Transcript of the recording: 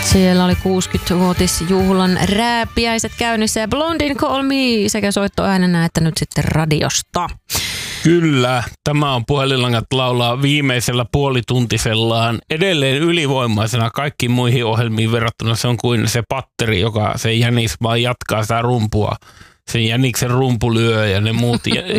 Siellä oli 60-vuotisjuhlan rääpiäiset käynnissä ja Blondin Call Me sekä soittoäänenä että nyt sitten radiosta. Kyllä, tämä on Puhelinlangat laulaa viimeisellä puolituntisellaan edelleen ylivoimaisena kaikkiin muihin ohjelmiin verrattuna. Se on kuin se patteri, joka se jänis vaan jatkaa sitä rumpua. Sen jäniksen rumpu lyö ja ne muut